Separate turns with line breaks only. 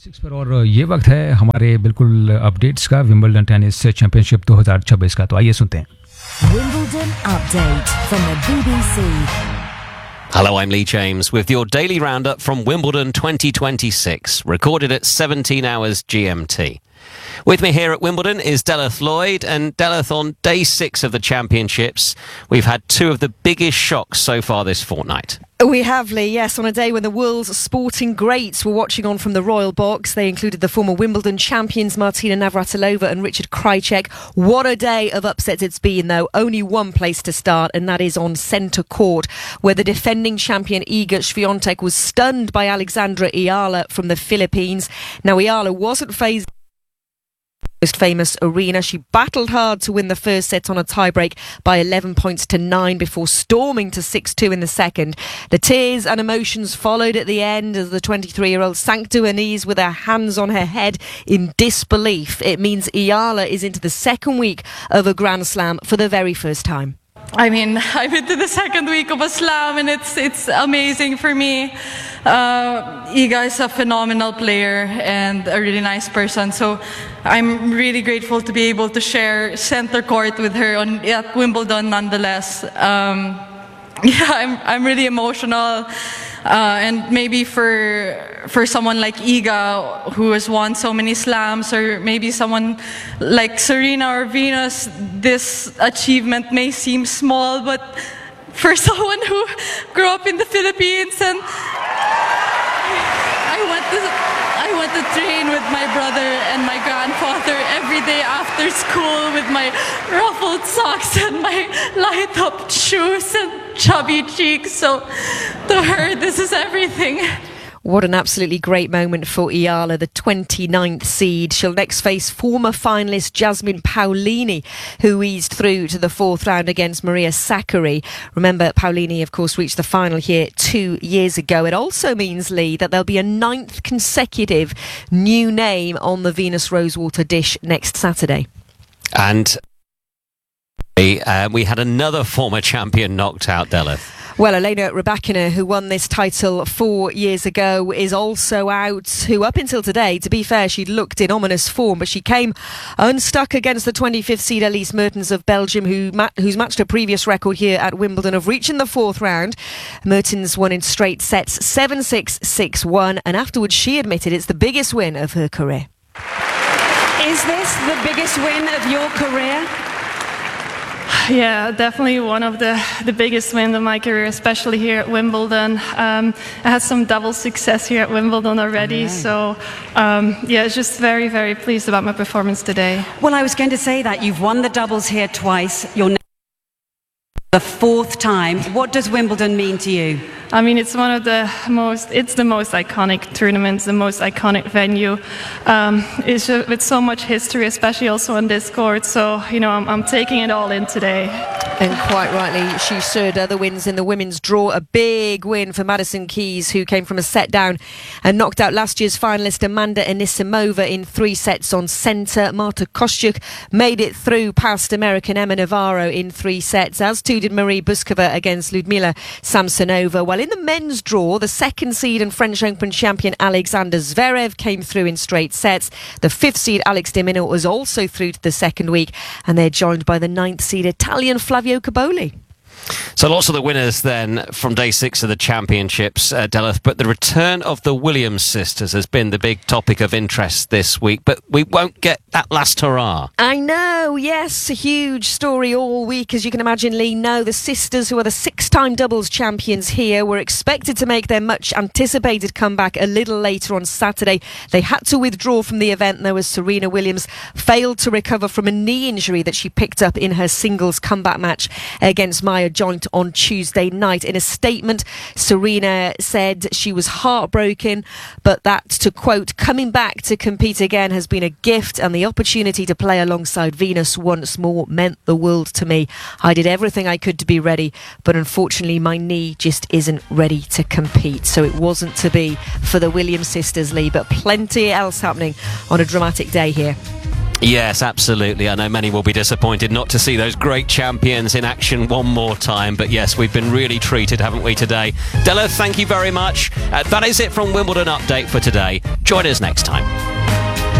6 पर और ये वक्त है हमारे बिल्कुल अपडेट्स का विंबलडन टेनिस चैंपियनशिप 2026 का। तो आइए सुनते हैं।
Wimbledon update from the BBC.
Hello, I'm Lee James with your daily roundup from Wimbledon 2026, recorded at 17 hours GMT. With me here at Wimbledon is Deleth Lloyd, and Deleth, on day 6 of the championships, we've had two of the biggest shocks so far this fortnight.
We have, Lee, yes, on a day when the world's sporting greats were watching on from the Royal Box. They included the former Wimbledon champions Martina Navratilova and Richard Krajicek. What a day of upsets it's been, though. Only one place to start, and that is on centre court, where the defending champion Iga Swiatek was stunned by Alexandra Ayala from the Philippines. Now, Ayala wasn't phased most famous arena. She battled hard to win the first set on a tiebreak by 11 points to 9 before storming to 6-2 in the second. The tears and emotions followed at the end as the 23-year-old sank to her knees with her hands on her head in disbelief. It means Ayala is into the second week of a Grand Slam for the very first time.
I mean, I'm into the second week of a slam, and it's amazing for me. Iga is a phenomenal player and a really nice person, so I'm really grateful to be able to share center court with her at Wimbledon nonetheless. I'm really emotional. And maybe for someone like Iga, who has won so many slams, or maybe someone like Serena or Venus, this achievement may seem small, but for someone who grew up in the Philippines, and I went to train with my brother and my grandfather every day after school with my ruffled socks and my light-up shoes and chubby cheeks. So to her, this is everything.
What an absolutely great moment for Ayala, the 29th seed. She'll next face former finalist Jasmine Paolini, who eased through to the fourth round against Maria Sakkari. Remember, Paolini, of course, reached the final here 2 years ago. It also means, Lee, that there'll be a 9th consecutive new name on the Venus Rosewater dish next Saturday.
And we had another former champion knocked out, Deleth.
Well, Elena Rybakina, who won this title 4 years ago, is also out, who up until today, to be fair, she'd looked in ominous form, but she came unstuck against the 25th seed Elise Mertens of Belgium, who's matched her previous record here at Wimbledon of reaching the fourth round. Mertens won in straight sets 7-6, 6-1, and afterwards she admitted it's the biggest win of her career.
Is this the biggest win of your career?
Yeah, definitely one of the biggest wins of my career, especially here at Wimbledon. I had some double success here at Wimbledon already, so just very, very pleased about my performance today.
Well, I was going to say that you've won the doubles here twice. You're now the fourth time. What does Wimbledon mean to you?
I mean, it's the most iconic tournaments, the most iconic venue. It's with so much history, especially also on this court. So, I'm taking it all in today.
And quite rightly, she showed other wins in the women's draw. A big win for Madison Keys, who came from a set down and knocked out last year's finalist Amanda Anisimova in 3 sets on centre. Marta Kostyuk made it through past American Emma Navarro in 3 sets, as too did Marie Buskova against Ludmila Samsonova. While in the men's draw, the second seed and French Open champion Alexander Zverev came through in straight sets. The 5th seed Alex de Minaur was also through to the second week, and they're joined by the 9th seed Italian Flavio Cobolli.
So lots of the winners then from day 6 of the championships, Deleth, but the return of the Williams sisters has been the big topic of interest this week, but we won't get that last hurrah.
I know, yes, a huge story all week, as you can imagine, Lee. No, the sisters, who are the 6-time doubles champions here, were expected to make their much anticipated comeback a little later on Saturday. They had to withdraw from the event, though, as Serena Williams failed to recover from a knee injury that she picked up in her singles comeback match against Maya Joint on Tuesday night. In a statement, Serena said she was heartbroken, but that, to quote, coming back to compete again has been a gift, and the opportunity to play alongside Venus once more meant the world to me. I did everything I could to be ready, but unfortunately my knee just isn't ready to compete. So it wasn't to be for the Williams sisters, Lee, but plenty else happening on a dramatic day here.
Yes, absolutely. I know many will be disappointed not to see those great champions in action one more time. But yes, we've been really treated, haven't we, today? Della, thank you very much. That is it from Wimbledon Update for today. Join us next time.